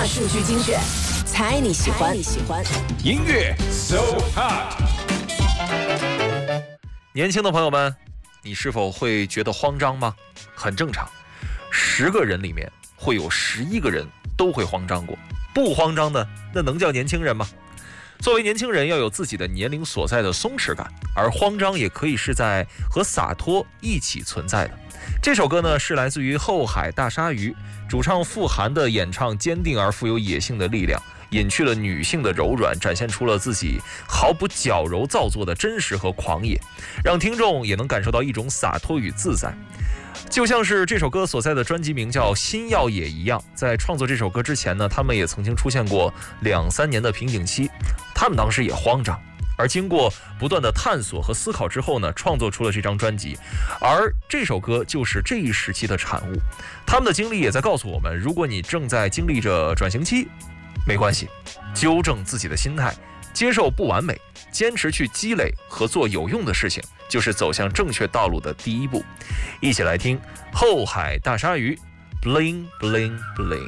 数据精选，猜你喜欢。 音乐 So Hot。年轻的朋友们，你是否会觉得慌张吗？很正常，10个人里面会有11个人都会慌张过。不慌张的，那能叫年轻人吗？作为年轻人，要有自己的年龄所在的松弛感，而慌张也可以是在和洒脱一起存在的。这首歌呢，是来自于后海大鲨鱼，主唱傅函的演唱坚定而富有野性的力量，隐去了女性的柔软，展现出了自己毫不矫揉造作的真实和狂野，让听众也能感受到一种洒脱与自在。就像是这首歌所在的专辑名叫《新耀野》一样，在创作这首歌之前呢，他们也曾经出现过2-3年的瓶颈期，他们当时也慌张，而经过不断的探索和思考之后呢，创作出了这张专辑，而这首歌就是这一时期的产物。他们的经历也在告诉我们，如果你正在经历着转型期，没关系，纠正自己的心态，接受不完美，坚持去积累和做有用的事情，就是走向正确道路的第一步。一起来听后海大鲨鱼 Bling Bling Bling。